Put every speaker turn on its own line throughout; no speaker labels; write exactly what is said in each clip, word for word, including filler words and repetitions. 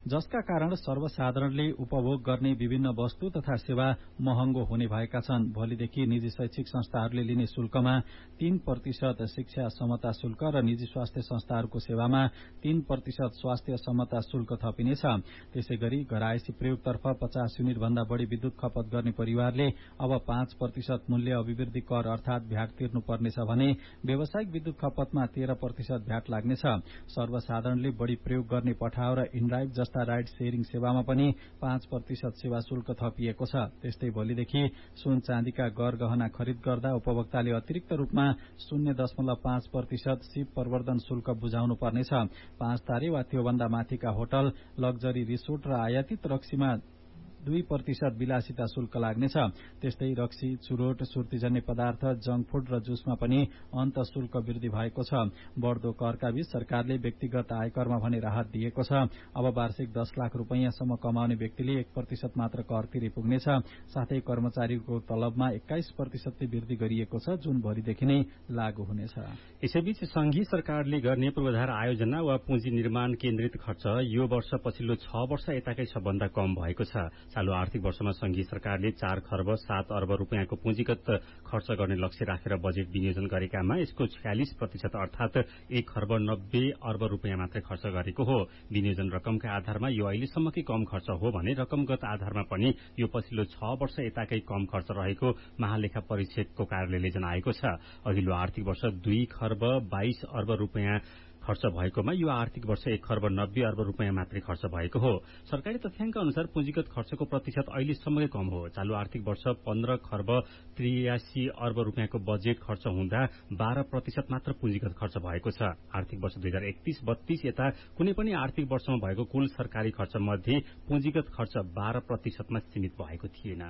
जसका कारण सर्वसाधारणले उपभोग गर्ने विभिन्न वस्तु तथा सेवा महँगो हुने भएका छन्। भोलिदेखि निजी शैक्षिक संस्थाहरूले लिने शुल्कमा तीन प्रतिशत शिक्षा समता शुल्क र निजी स्वास्थ्य संस्थाहरूको सेवामा तीन प्रतिशत स्वास्थ्य समता शुल्क थपिनेछ। त्यसै गरी घरायसी प्रयोगतर्फ पचास युनिट भन्दा बढ़ी विद्युत खपत गर्ने परिवारले अब पाँच प्रतिशत मूल्य अभिवृद्धि कर अर्थात भ्याट तिर्नुपर्नेछ भने व्यावसायिक विद्युत खपतमा तेह्र प्रतिशत भ्याट लाग्नेछ। सर्वसाधारणले बढ़ी प्रयोग गर्ने पठाओ र इनड्राइभ जस्ता राइड शेयरिङ सेवामा पनि पाँच प्रतिशत सेवा शुल्क थपिएको छ। त्यस्तै भोलिदेखि सुन चाँदीका गर गहना खरिद गर्दा उपभोक्ताले अतिरिक्त रूपमा शून्य दशमलव पाँच प्रतिशत सिप प्रवर्धन शुल्क बुझाउनु पर्नेछ। पाँच तारे वा त्योभन्दा माथिका होटल, लग्जरी रिसोर्ट र आयातित रक्सीमा दुई प्रतिशत विलासिता शुल्क लाग्नेछ। त्यस्तै रक्सी, चुरोट, सुर्तीजन्य पदार्थ, जंक फूड र जुसमा पनि अन्त शुल्क वृद्धि भएको छ। बढ़दो करका बीच सरकारले व्यक्तिगत आयकरमा भने राहत दिएको छ। अब वार्षिक दस लाख रूपियाँसम्म कमाउने व्यक्तिले एक प्रतिशत मात्र कर तिरे पुग्नेछ। साथै कर्मचारीको तलबमा एक्काइस प्रतिशतले वृद्धि गरिएको छ, जुन भोलिदेखि नै लागू हुनेछ।
यसैबीच संघीय सरकारले गर्ने पूर्वाधार आयोजना वा पुँजी निर्माण केन्द्रित खर्च यो वर्ष पछिल्लो छ वर्ष यताकै सबभन्दा कम भएको छ। चालू आर्थिक वर्षमा संघीय सरकारले चार खर्ब सात अर्ब रूपियाँको पुँजीगत खर्च गर्ने लक्ष्य राखेर बजेट विनियोजन गरेकामा यसको छयालिस प्रतिशत अर्थात एक खर्ब नब्बे अर्ब रूपियाँ मात्रै खर्च गरेको हो। विनियोजन रकमका आधारमा यो अहिलेसम्मकै कम खर्च हो भने रकमगत आधारमा पनि यो पछिल्लो छ वर्ष यताकै कम खर्च रहेको महालेखा परीक्षकको कार्यालयले जनाएको छ। अघिल्लो आर्थिक वर्ष दुई खर्ब बाइस अर्ब रूपियाँ खर्च भएकोमा यो आर्थिक वर्ष एक खर्ब नब्बे अर्ब रूपियाँ मात्रै खर्च भएको हो। सरकारी तथ्याङ्क अनुसार पुँजीगत खर्चको प्रतिशत अहिलेसम्मकै कम हो। चालू आर्थिक वर्ष पन्ध्र खर्ब त्रियासी अर्ब रूपियाँको बजेट खर्च हुँदा बाह्र प्रतिशत मात्र पुँजीगत खर्च भएको छ। आर्थिक वर्ष दुई हजार एकतीस बत्तीस यता कुनै पनि आर्थिक वर्षमा भएको कुल सरकारी खर्च मध्ये पुँजीगत खर्च बाह्र प्रतिशतमा सीमित भएको थिएन।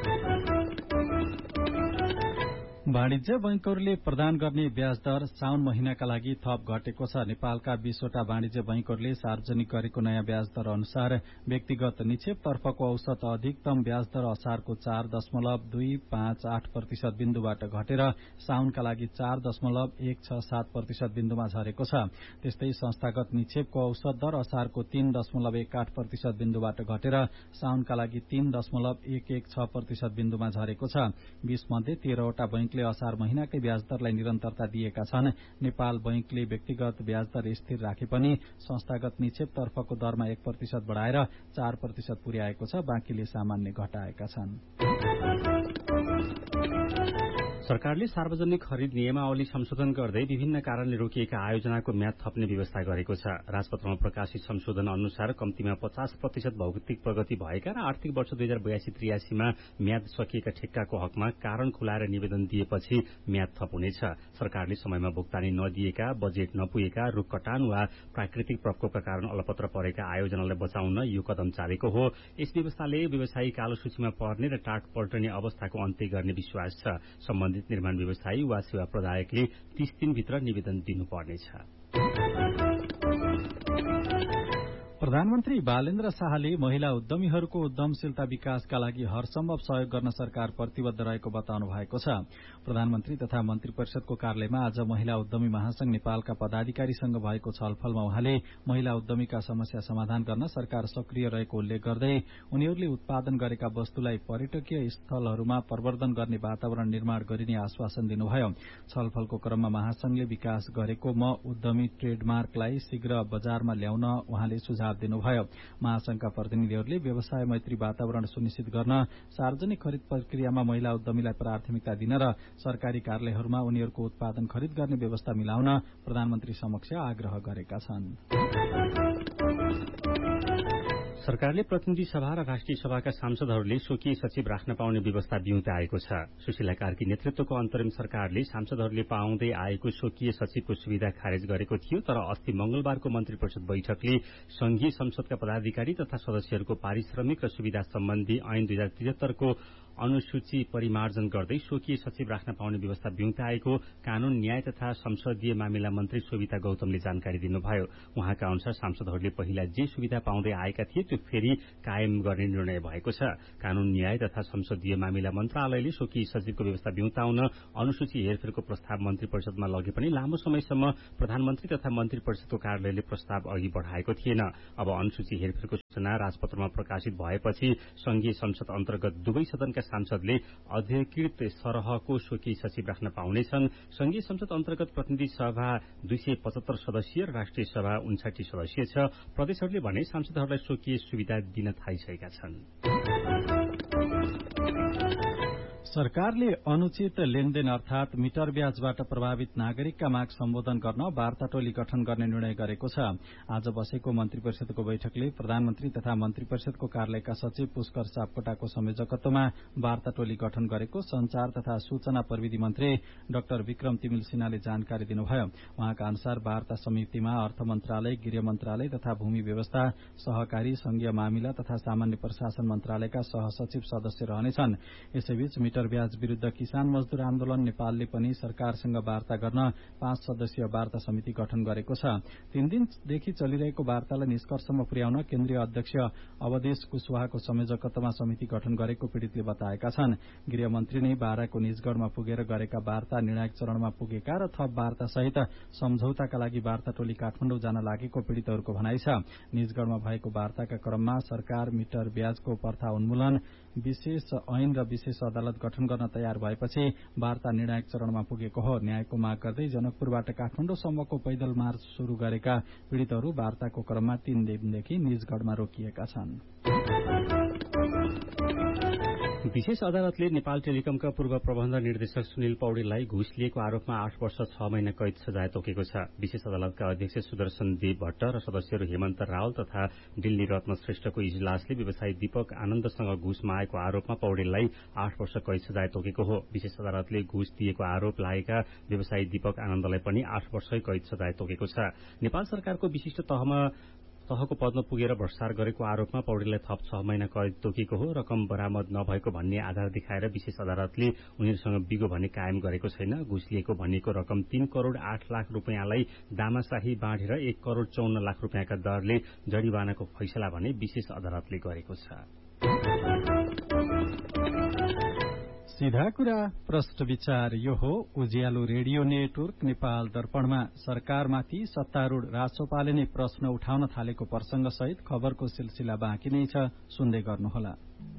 वाणिज्य बैंकहरूले प्रदान गर्ने ब्याज दर साउन महिनाका लागि थप घटेको छ। नेपालका बीसवटा वाणिज्य बैंकहरूले सार्वजनिक गरेको नयाँ ब्याज दर अनुसार व्यक्तिगत निक्षेप तर्फको औसत अधिकतम ब्याज दर असारको चार दशमलव दुई पाँच आठ प्रतिशत बिन्दुबाट घटेर साउनका लागि चार दशमलव एक छ सात प्रतिशत बिन्दुमा झरेको छ। त्यस्तै संस्थागत निक्षेपको औसत दर असारको तीन दशमलव एक आठ प्रतिशत बिन्दुबाट घटेर साउनका लागि तीन दशमलव एक एक छ प्रतिशत बिन्दुमा झरेको छ। बीस मध्ये तेह्रवटा बैंकले असार महिनाकै ब्याज दरलाई निरन्तरता दिएका छन्। नेपाल बैंकले व्यक्तिगत ब्याज दर स्थिर राखे पनि संस्थागत निक्षेप तर्फको दरमा एक प्रतिशत बढ़ाएर चार प्रतिशत पुर्याएको छ। बाँकीले सामान्य घटाएका छन्।
सरकारले सार्वजनिक खरिद नियमावली संशोधन गर्दै विभिन्न कारणले रोकिएका आयोजनाको म्याद थप्ने व्यवस्था गरेको छ। राजपत्रमा प्रकाशित संशोधन अनुसार कम्तीमा पचास प्रतिशत भौतिक प्रगति भएका र आर्थिक वर्ष दुई हजार बयासी त्रियासीमा म्याद सकिएका ठेक्काको हकमा कारण खुलाएर निवेदन दिएपछि म्याद थप हुनेछ। सरकारले समयमा भुक्तानी नदिएका, बजेट नपुगेका, रुख कटान वा प्राकृतिक प्रकोपका कारण अलपत्र परेका आयोजनालाई बचाउन यो कदम चालेको हो। यस व्यवस्थाले व्यवसायी कालो सूचीमा पर्ने र टाट पल्टने अवस्थाको अन्त्य गर्ने विश्वास छ। सम्बन्धित निर्माण व्यवसायी वा सेवा प्रदायकले तीस दिनभित्र निवेदन दिनुपर्नेछ।
प्रधानमन्त्री बालेन्द्र शाहले महिला उद्यमीहरूको उद्यमशीलता विकासका लागि हरसम्भव सहयोग गर्न सरकार प्रतिबद्ध रहेको बताउनु भएको छ। प्रधानमन्त्री तथा मन्त्री परिषदको कार्यालयमा आज महिला उद्यमी महासंघ नेपालका पदाधिकारीसँग भएको छलफलमा उहाँले महिला उद्यमीका समस्या समाधान गर्न सरकार सक्रिय रहेको उल्लेख गर्दै उनीहरूले उत्पादन गरेका वस्तुलाई पर्यटकीय स्थलहरूमा प्रवर्धन गर्ने वातावरण निर्माण गरिने आश्वासन दिनुभयो। छलफलको क्रममा महासंघले विकास गरेको म उद्यमी ट्रेडमार्कलाई शीघ्र बजारमा ल्याउन उहाँले सुझाव दिनुभयो। महासंघका प्रतिनिधिहरूले व्यवसाय मैत्री वातावरण सुनिश्चित गर्न सार्वजनिक खरिद प्रक्रियामा महिला उद्यमीलाई प्राथमिकता दिन र सरकारी कार्यालयहरूमा उनीहरूको उत्पादन खरिद गर्ने व्यवस्था मिलाउन प्रधानमन्त्री समक्ष आग्रह गरेका छन्।
सरकारले प्रतिनिधि सभा र राष्ट्रिय सभाका सांसदहरूले स्वकीय सचिव राख्न पाउने व्यवस्था बिउताएको छ। सुशीला कार्की नेतृत्वको अन्तरिम सरकारले सांसदहरूले पाउँदै आएको स्वकीय सचिवको सुविधा खारेज गरेको थियो, तर अस्ति मंगलबारको मन्त्री परिषद बैठकले संघीय संसदका पदाधिकारी तथा सदस्यहरूको पारिश्रमिक र सुविधा सम्बन्धी ऐन दुई हजार त्रिहत्तरको अनुसूची परिमार्जन गर्दै स्वकीय सचिव राख्न पाउने व्यवस्था बिउताएको कानून, न्याय तथा संसदीय मामिला मन्त्री शोभिता गौतमले जानकारी दिनुभयो। उहाँका अनुसार सांसदहरूले पहिला जे सुविधा पाउँदै आएका थिए त्यो फेरि कायम गर्ने निर्णय भएको छ। कानून न्याय तथा संसदीय मामिला मन्त्रालयले स्वकीय सचिवको व्यवस्था बिउताउन अनुसूची हेरफेरको प्रस्ताव मन्त्री परिषदमा लगे पनि लामो समयसम्म प्रधानमन्त्री तथा मन्त्री परिषदको कार्यालयले प्रस्ताव अघि बढ़ाएको थिएन। अब अनुसूची हेरफेरको सूचना राजपत्रमा प्रकाशित भएपछि संघीय संसद अन्तर्गत दुवै सदनका सांसदले अधिकृत सरहको स्वकीय सचिव राख्न पाउनेछन्। संघीय संसद अन्तर्गत प्रतिनिधि सभा दुई सय पचहत्तर सदस्यीय र राष्ट्रिय सभा उन्साठी सदस्यीय छ। प्रदेशहरूले भने सांसदहरूलाई स्वकीय सुविधा दिन थालिसकेका छन्।
सरकारले अनुचित लेनदेन अर्थात मिटर ब्याजबाट प्रभावित नागरिकका माग सम्बोधन गर्न वार्ता टोली गठन गर्ने निर्णय गरेको छ। आज बसेको मन्त्री परिषदको बैठकले प्रधानमन्त्री तथा मन्त्री परिषदको कार्यालयका सचिव पुष्कर सापकोटाको संयोजकत्वमा वार्ता टोली गठन गरेको संचार तथा सूचना प्रविधि मन्त्री डाक्टर विक्रम तिमिल सिन्हाले जानकारी दिनुभयो। उहाँका अनुसार वार्ता समितिमा अर्थ मन्त्रालय, गृह मन्त्रालय तथा भूमि व्यवस्था, सहकारी, संघीय मामिला तथा सामान्य प्रशासन मन्त्रालयका सहसचिव सदस्य रहनेछन्। यसैबीच मिटर ब्याज विरूद्ध किसान मजदूर आन्दोलन नेपालले पनि सरकारसँग वार्ता गर्न पाँच सदस्यीय वार्ता समिति गठन गरेको छ। तीन दिनदेखि चलिरहेको वार्तालाई निष्कर्षमा पुर्याउन केन्द्रीय अध्यक्ष अवधेश कुशवाहाको संयोजकत्वमा समिति गठन गरेको पीड़ितले बताएका छन्। गृहमन्त्री नै बाराको निजगढ़मा पुगेर गरेका वार्ता निर्णायक चरणमा पुगेका र थप वार्ता सहित सम्झौताका लागि वार्ता टोली काठमाडौँ जान लागेको पीड़ितहरूको भनाइ छ। निजगढ़मा भएको वार्ताका क्रममा सरकार मिटर ब्याजको प्रथा उन्मूलन, विशेष ऐन र विशेष अदालत गठन गर्न तयार भएपछि वार्ता निर्णायक चरणमा पुगेको हो। न्यायको माग गर्दै जनकपुरबाट काठमाडौँसम्मको पैदल मार्च शुरू गरेका पीड़ितहरू वार्ताको क्रममा तीन दिनदेखि निजगढ़मा रोकिएका छन्।
विशेष अदालतले नेपाल टेलिकमका पूर्व प्रबन्ध निर्देशक सुनिल पौडेललाई घुस लिएको आरोपमा आठ वर्ष छ महिना कैद सजाय तोकेको छ। विशेष अदालतका अध्यक्ष सुदर्शन देव भट्ट र सदस्यहरू हेमन्त रावल तथा दिल्ली रत्न श्रेष्ठको इजलासले व्यवसायी दीपक आनन्दसँग घुस मागेको आरोपमा पौडेललाई आठ वर्ष कैद सजाय तोकेको हो। विशेष अदालतले घुस दिएको आरोप लागेका व्यवसायी दीपक आनन्दलाई पनि आठ वर्षै कैद सजाय तोकेको छ। नेपाल सरकारको विशिष्ट तहमा तहको पदमा पुगेर भ्रष्टाचार गरेको आरोपमा पौडेललाई थप छ महिना कैद तोकिएको हो। रकम बरामद नभएको भन्ने आधार देखाएर विशेष अदालतले उनीहरूसँग बिगो भन्ने कायम गरेको छैन। घुस लिएको भनिएको रकम तीन करोड़ आठ लाख रूपियाँलाई दामाशाही बाँडेर एक करोड़ चौन्न लाख रूपियाँका दरले जरिवानाको फैसला भने विशेष अदालतले गरेको छ।
सीधा कुरा प्रश्न विचार यो हो उज्यालो रेडियो नेटवर्क नेपाल दर्पणमा सरकारमाथि सत्तारूढ़ राजसपाले नै प्रश्न उठाउन थालेको प्रसंग सहित खबरको सिलसिला बाँकी नै छ, सुन्दै गर्नुहोला।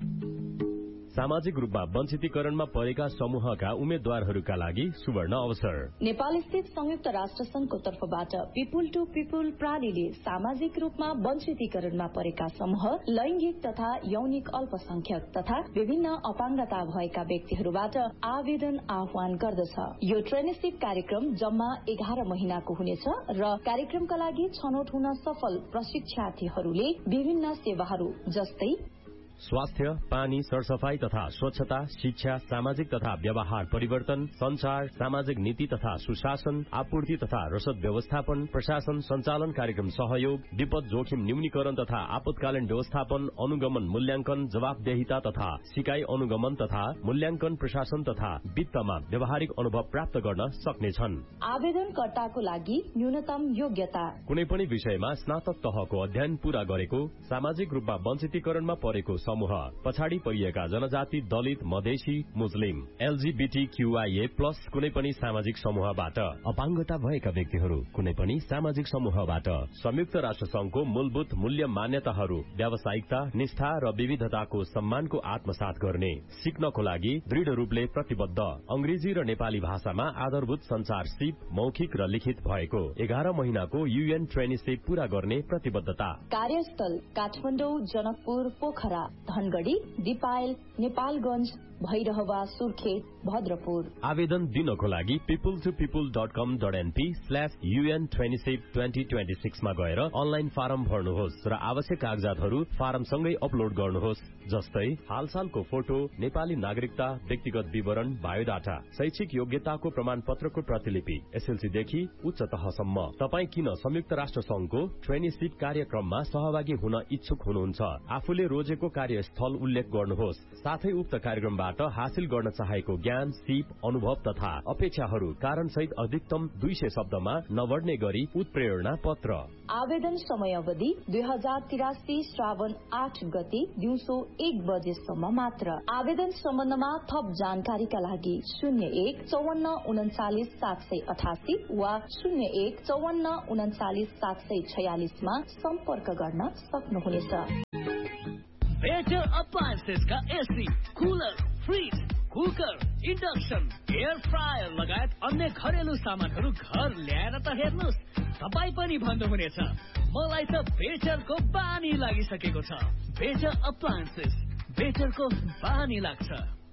सामाजिक रूपमा वञ्चितीकरणमा परेका समूहका उम्मेद्वारहरूका लागि सुवर्ण अवसर।
नेपाल स्थित संयुक्त राष्ट्र संघको तर्फबाट पिपुल टू पिपुल प्रालीले सामाजिक रूपमा वञ्चितीकरणमा परेका समूह, लैंगिक तथा यौनिक अल्पसंख्यक तथा विभिन्न अपाङ्गता भएका व्यक्तिहरूबाट आवेदन आह्वान गर्दछ। यो ट्रेनिसिप कार्यक्रम जम्मा एघार महिनाको हुनेछ र कार्यक्रमका लागि छनौट हुन सफल प्रशिक्षार्थीहरूले विभिन्न सेवाहरू जस्तै
स्वास्थ्य, पानी, सरसफाई तथा स्वच्छता, शिक्षा, सामाजिक तथा व्यवहार परिवर्तन, संचार, सामाजिक नीति तथा सुशासन, आपूर्ति तथा रसद व्यवस्थापन, प्रशासन संचालन कार्यक्रम सहयोग, विपद जोखिम न्यूनीकरण तथा आपतकालीन व्यवस्थापन, अनुगमन मूल्यांकन, जवाबदेहिता तथा सिकाइ अनुगमन तथा मूल्यांकन, प्रशासन तथा वित्तमा व्यावहारिक अनुभव प्राप्त गर्न सक्नेछन्।
आवेदनकर्ताको लागि न्यूनतम योग्यता
कुनै पनि विषयमा स्नातक तहको अध्ययन पूरा गरेको, सामाजिक रूपमा वञ्चितीकरणमा परेको समूह, पछाडि परिएका जनजाति, दलित, मधेसी, मुस्लिम, एलजीबीटीक्यूआईए प्लस कुनै पनि सामाजिक समूहबाट, अपाङ्गता भएका व्यक्तिहरू कुनै पनि सामाजिक समूहबाट, संयुक्त राष्ट्र संघको मूलभूत मूल्य मान्यताहरू, व्यावसायिकता, निष्ठा र विविधताको सम्मानको आत्मसात गर्ने, सिक्नको लागि दृढ़ रूपले प्रतिबद्ध, अंग्रेजी र नेपाली भाषामा आधारभूत संचार सिप मौखिक र लिखित भएको, एघार महिनाको यूएन ट्रेनिसिप पूरा गर्ने प्रतिबद्धता।
कार्यस्थल काठमाडौँ, जनकपुर, पोखरा, धनगढ़ी, दिपायल, नेपालगंज, भैरहवा, सुर्खेत, भद्रपुर।
आवेदन दिनको लागि पिपुल टू पिपुल डट कम dot NP slash UN twenty twenty twenty सिक्समा गएर अनलाइन फारम भर्नुहोस् र आवश्यक कागजातहरू फारमसँगै अपलोड गर्नुहोस्, जस्तै हालसालको फोटो, नेपाली नागरिकता, व्यक्तिगत विवरण, बायोडाटा, शैक्षिक योग्यताको प्रमाण पत्रको प्रतिलिपि, एसएलसीदेखि उच्च तहसम्म। तपाईँ किन संयुक्त राष्ट्र संघको ट्रेनिसिप कार्यक्रममा सहभागी हुन इच्छुक हुनुहुन्छ? आफूले रोजेको कार्यस्थल उल्लेख गर्नुहोस्, साथै उक्त कार्यक्रमबाट बेचरबाट हासिल गर्न चाहेको ज्ञान, सिप, अनुभव तथा अपेक्षाहरू कारण सहित अधिकतम दुई सय शब्दमा नबढ्ने गरी उत्प्रेरणा पत्र।
आवेदन समय अवधि दुई हजार तिरासी श्रावण आठ गते दिउँसो एक बजेसम्म मात्र। आवेदन सम्बन्धमा थप जानकारीका लागि शून्य एक चौवन्न उन्चालिस सात सय अठासी वा शून्य एक चौवन्न उन्चालिस सात सय छयालिसमा सम्पर्क गर्न सक्नुहुनेछ।
Better अप्लायन्सेसका AC, cooler, fridge, cooker, induction, air fryer लगायत अन्य घरेलु सामानहरू घर ल्याएर त हेर्नुहोस्, तपाईँ पनि भन्नुहुनेछ मलाई त बेटरको बानी लागिसकेको छ। बेटर अप्लायन्सेस, बेटरको बानी लाग्छ।